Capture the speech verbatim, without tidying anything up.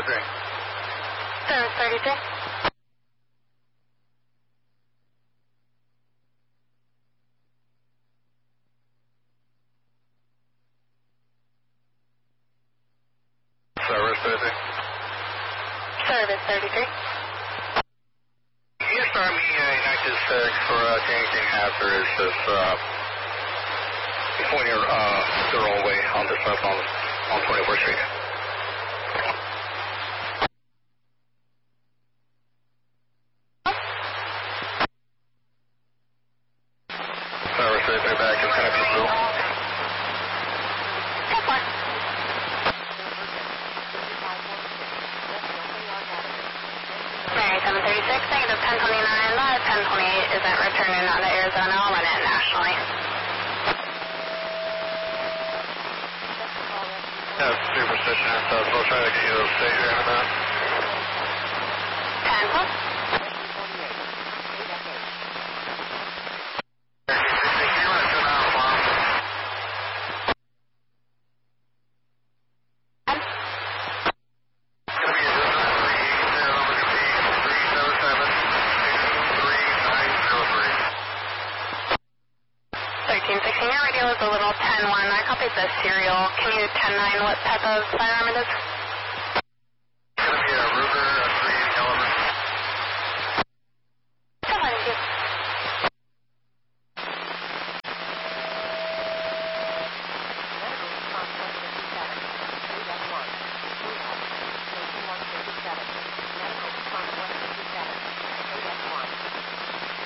thirty-three. Service thirty-three. Service thirty-three. Service thirty-three. Can you start me uh, United six for uh, changing hazards just uh, when you're uh, the wrong way on the south on, on twenty-fourth Street? Service thirty-three back in Connecticut Blue. Mary seven thirty-six, negative ten twenty-nine, uh, ten twenty-eight isn't returning out of Arizona. I'll run it nationally. Yeah, superstition and stuff, so I'll try to get you to stay here in a minute. ten plus. thirteen sixteen, your radio is a little ten one. I copied the serial. Can you ten nine what type of firearm it is?